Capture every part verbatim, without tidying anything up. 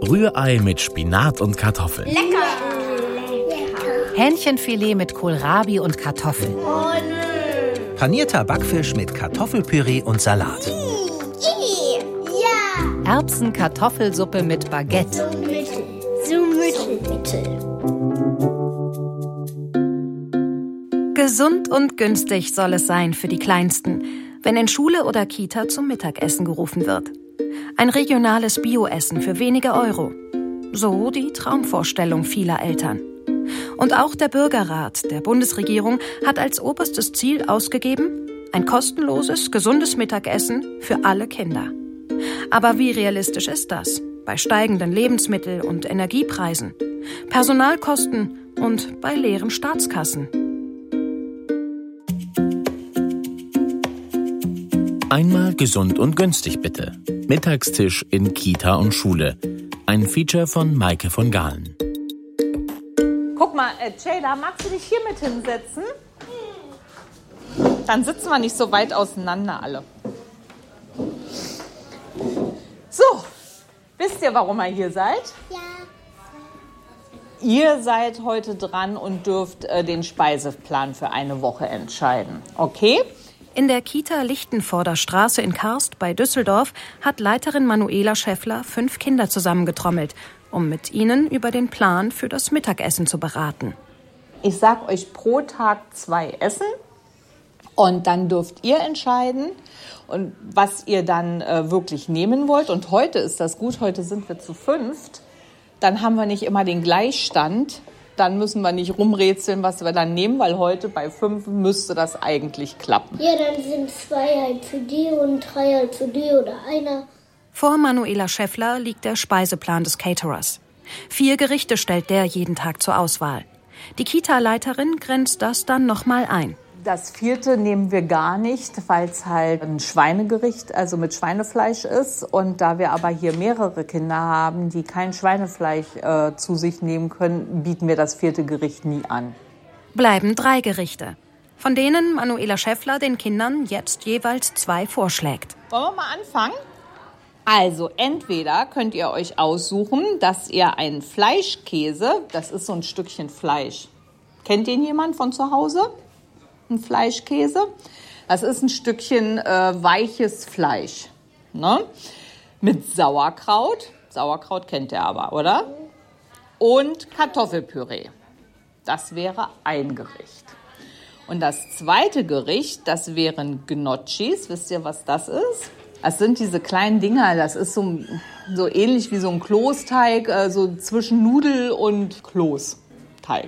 Rührei mit Spinat und Kartoffeln. Lecker! Hähnchenfilet mit Kohlrabi und Kartoffeln. Oh, nö. Panierter Backfisch mit Kartoffelpüree und Salat. Ja! Erbsen-Kartoffelsuppe mit Baguette. So mittel. So mittel. Gesund und günstig soll es sein für die Kleinsten, wenn in Schule oder Kita zum Mittagessen gerufen wird. Ein regionales Bioessen für wenige Euro. So die Traumvorstellung vieler Eltern. Und auch der Bürgerrat der Bundesregierung hat als oberstes Ziel ausgegeben, ein kostenloses, gesundes Mittagessen für alle Kinder. Aber wie realistisch ist das bei steigenden Lebensmittel- und Energiepreisen, Personalkosten und bei leeren Staatskassen? Einmal gesund und günstig bitte. Mittagstisch in Kita und Schule. Ein Feature von Maike von Gahlen. Guck mal, äh, Jada, magst du dich hier mit hinsetzen? Dann sitzen wir nicht so weit auseinander alle. So, wisst ihr, warum ihr hier seid? Ja. Ihr seid heute dran und dürft äh, den Speiseplan für eine Woche entscheiden. Okay? In der Kita Lichtenvorder Straße in Karst bei Düsseldorf hat Leiterin Manuela Schäffler fünf Kinder zusammengetrommelt, um mit ihnen über den Plan für das Mittagessen zu beraten. Ich sag euch pro Tag zwei Essen und dann dürft ihr entscheiden, und was ihr dann äh, wirklich nehmen wollt. Und heute ist das gut, heute sind wir zu fünft. Dann haben wir nicht immer den Gleichstand. Dann müssen wir nicht rumrätseln, was wir dann nehmen, weil heute bei fünf müsste das eigentlich klappen. Ja, dann sind zwei halt für die und drei halt für die oder einer. Vor Manuela Schäffler liegt der Speiseplan des Caterers. Vier Gerichte stellt der jeden Tag zur Auswahl. Die Kita-Leiterin grenzt das dann nochmal ein. Das vierte nehmen wir gar nicht, weil es halt ein Schweinegericht, also mit Schweinefleisch ist. Und da wir aber hier mehrere Kinder haben, die kein Schweinefleisch äh, zu sich nehmen können, bieten wir das vierte Gericht nie an. Bleiben drei Gerichte, von denen Manuela Schäffler den Kindern jetzt jeweils zwei vorschlägt. Wollen wir mal anfangen? Also entweder könnt ihr euch aussuchen, dass ihr einen Fleischkäse, das ist so ein Stückchen Fleisch. Kennt den jemand von zu Hause? Ein Fleischkäse. Das ist ein Stückchen äh, weiches Fleisch, ne? Mit Sauerkraut. Sauerkraut kennt ihr aber, oder? Und Kartoffelpüree. Das wäre ein Gericht. Und das zweite Gericht, das wären Gnocchis. Wisst ihr, was das ist? Das sind diese kleinen Dinger. Das ist so, so ähnlich wie so ein Kloßteig, äh, so zwischen Nudel und Kloßteig.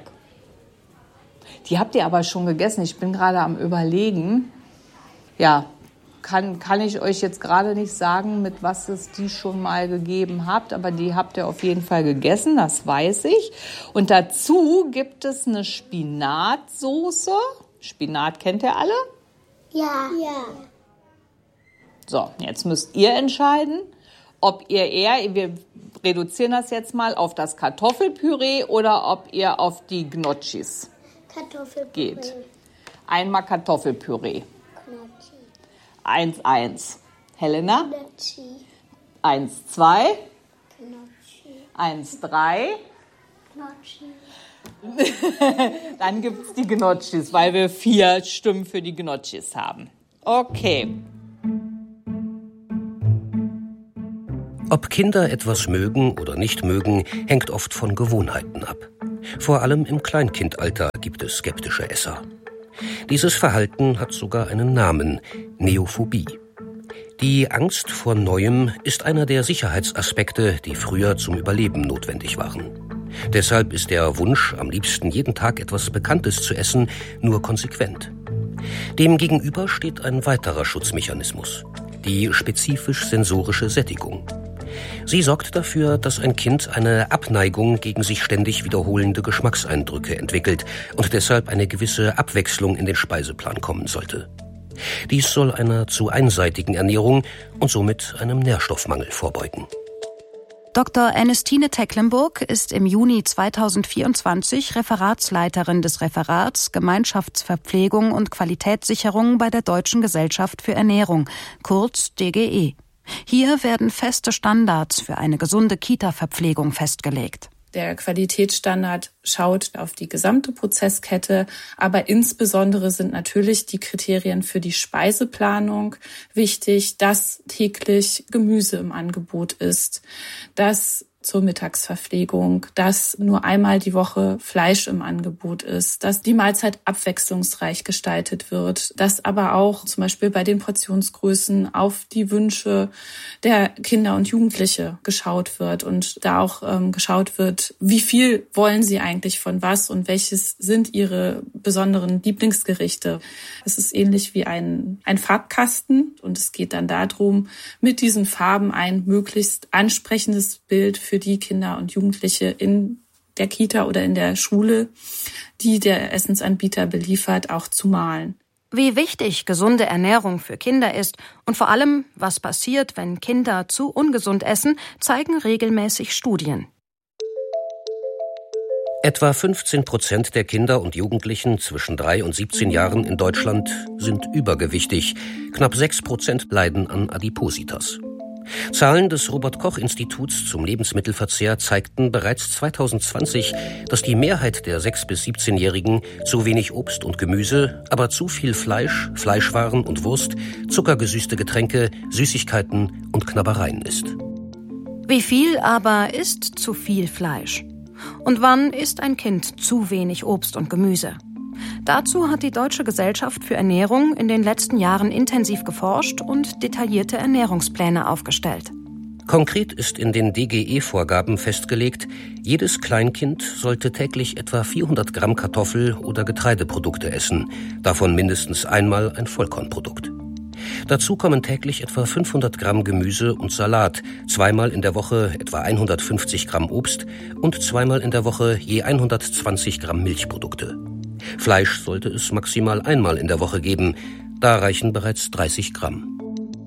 Die habt ihr aber schon gegessen. Ich bin gerade am Überlegen. Ja, kann, kann ich euch jetzt gerade nicht sagen, mit was es die schon mal gegeben habt. Aber die habt ihr auf jeden Fall gegessen, das weiß ich. Und dazu gibt es eine Spinatsoße. Spinat kennt ihr alle? Ja. Ja. So, jetzt müsst ihr entscheiden, ob ihr eher, wir reduzieren das jetzt mal auf das Kartoffelpüree oder ob ihr auf die Gnocchis Kartoffelpüree. geht. Einmal Kartoffelpüree. Gnocchi. Eins, eins. Helena? Gnocchi. Eins, zwei. Gnocchi. Eins, drei. Gnocchi. Dann gibt es die Gnocchis, weil wir vier Stimmen für die Gnocchis haben. Okay. Ob Kinder etwas mögen oder nicht mögen, hängt oft von Gewohnheiten ab. Vor allem im Kleinkindalter gibt es skeptische Esser. Dieses Verhalten hat sogar einen Namen: Neophobie. Die Angst vor Neuem ist einer der Sicherheitsaspekte, die früher zum Überleben notwendig waren. Deshalb ist der Wunsch, am liebsten jeden Tag etwas Bekanntes zu essen, nur konsequent. Demgegenüber steht ein weiterer Schutzmechanismus: die spezifisch-sensorische Sättigung. Sie sorgt dafür, dass ein Kind eine Abneigung gegen sich ständig wiederholende Geschmackseindrücke entwickelt und deshalb eine gewisse Abwechslung in den Speiseplan kommen sollte. Dies soll einer zu einseitigen Ernährung und somit einem Nährstoffmangel vorbeugen. Doktor Ernestine Tecklenburg ist im Juni zweitausendvierundzwanzig Referatsleiterin des Referats Gemeinschaftsverpflegung und Qualitätssicherung bei der Deutschen Gesellschaft für Ernährung, kurz D G E. Hier werden feste Standards für eine gesunde Kita-Verpflegung festgelegt. Der Qualitätsstandard schaut auf die gesamte Prozesskette, aber insbesondere sind natürlich die Kriterien für die Speiseplanung wichtig, dass täglich Gemüse im Angebot ist, dass zur Mittagsverpflegung, dass nur einmal die Woche Fleisch im Angebot ist, dass die Mahlzeit abwechslungsreich gestaltet wird, dass aber auch zum Beispiel bei den Portionsgrößen auf die Wünsche der Kinder und Jugendliche geschaut wird und da auch ähm, geschaut wird, wie viel wollen sie eigentlich von was und welches sind ihre besonderen Lieblingsgerichte. Es ist ähnlich wie ein, ein Farbkasten und es geht dann darum, mit diesen Farben ein möglichst ansprechendes Bild für die Kinder und Jugendliche in der Kita oder in der Schule, die der Essensanbieter beliefert, auch zu malen. Wie wichtig gesunde Ernährung für Kinder ist und vor allem, was passiert, wenn Kinder zu ungesund essen, zeigen regelmäßig Studien. Etwa fünfzehn Prozent der Kinder und Jugendlichen zwischen drei und siebzehn Jahren in Deutschland sind übergewichtig. Knapp sechs Prozent leiden an Adipositas. Zahlen des Robert-Koch-Instituts zum Lebensmittelverzehr zeigten bereits zweitausendzwanzig, dass die Mehrheit der sechs- bis siebzehnjährigen zu wenig Obst und Gemüse, aber zu viel Fleisch, Fleischwaren und Wurst, zuckergesüßte Getränke, Süßigkeiten und Knabbereien isst. Wie viel aber ist zu viel Fleisch? Und wann isst ein Kind zu wenig Obst und Gemüse? Dazu hat die Deutsche Gesellschaft für Ernährung in den letzten Jahren intensiv geforscht und detaillierte Ernährungspläne aufgestellt. Konkret ist in den D G E-Vorgaben festgelegt, jedes Kleinkind sollte täglich etwa vierhundert Gramm Kartoffel- oder Getreideprodukte essen, davon mindestens einmal ein Vollkornprodukt. Dazu kommen täglich etwa fünfhundert Gramm Gemüse und Salat, zweimal in der Woche etwa hundertfünfzig Gramm Obst und zweimal in der Woche je hundertzwanzig Gramm Milchprodukte. Fleisch sollte es maximal einmal in der Woche geben, da reichen bereits dreißig Gramm.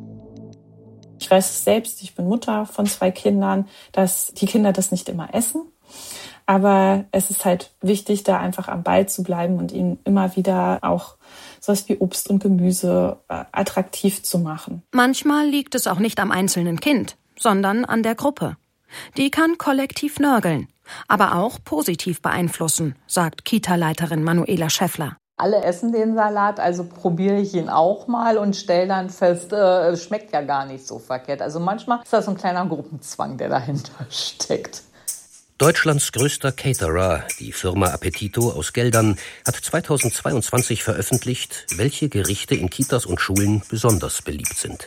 Ich weiß es selbst, ich bin Mutter von zwei Kindern, dass die Kinder das nicht immer essen. Aber es ist halt wichtig, da einfach am Ball zu bleiben und ihnen immer wieder auch sowas wie Obst und Gemüse attraktiv zu machen. Manchmal liegt es auch nicht am einzelnen Kind, sondern an der Gruppe. Die kann kollektiv nörgeln, aber auch positiv beeinflussen, sagt Kita-Leiterin Manuela Schäffler. Alle essen den Salat, also probiere ich ihn auch mal und stelle dann fest, äh, schmeckt ja gar nicht so verkehrt. Also manchmal ist das so ein kleiner Gruppenzwang, der dahinter steckt. Deutschlands größter Caterer, die Firma Appetito aus Geldern, hat zweitausendzweiundzwanzig veröffentlicht, welche Gerichte in Kitas und Schulen besonders beliebt sind.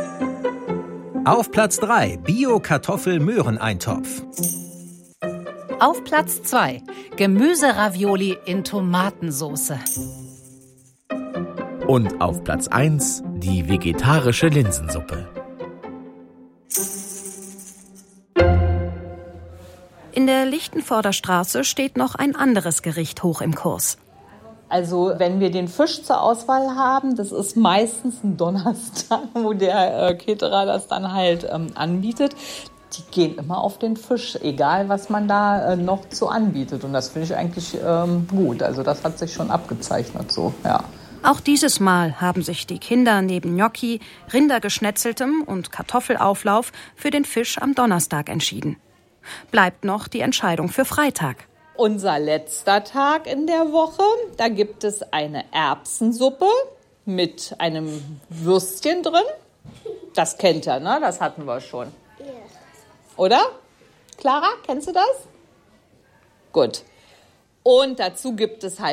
Auf Platz drei Bio-Kartoffel-Möhreneintopf. Auf Platz zwei Gemüseravioli in Tomatensauce. Und auf Platz eins die vegetarische Linsensuppe. In der Lichtenvorder Straße steht noch ein anderes Gericht hoch im Kurs. Also wenn wir den Fisch zur Auswahl haben, das ist meistens ein Donnerstag, wo der äh, Caterer das dann halt ähm, anbietet. Die gehen immer auf den Fisch, egal was man da äh, noch zu anbietet. Und das finde ich eigentlich ähm, gut. Also das hat sich schon abgezeichnet so, ja. Auch dieses Mal haben sich die Kinder neben Gnocchi, Rindergeschnetzeltem und Kartoffelauflauf für den Fisch am Donnerstag entschieden. Bleibt noch die Entscheidung für Freitag. Unser letzter Tag in der Woche, da gibt es eine Erbsensuppe mit einem Würstchen drin. Das kennt ihr, ne? Das hatten wir schon. Ja. Oder? Clara, kennst du das? Gut. Und dazu gibt es halt